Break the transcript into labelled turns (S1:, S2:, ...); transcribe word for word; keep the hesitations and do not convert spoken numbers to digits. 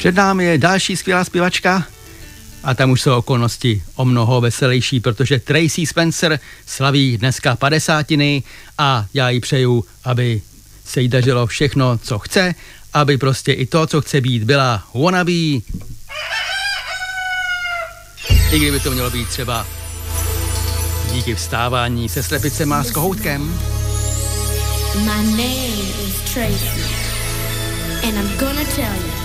S1: Před námi je další skvělá zpěvačka a tam už jsou okolnosti o mnoho veselější, protože Tracie Spencer slaví dneska padesátiny a já jí přeju, aby se jí dařilo všechno, co chce, aby prostě i to, co chce být, byla wannabe. I kdyby to mělo být třeba díky vstávání se slepicema s kohoutkem.
S2: My name is Tracie and I'm gonna tell you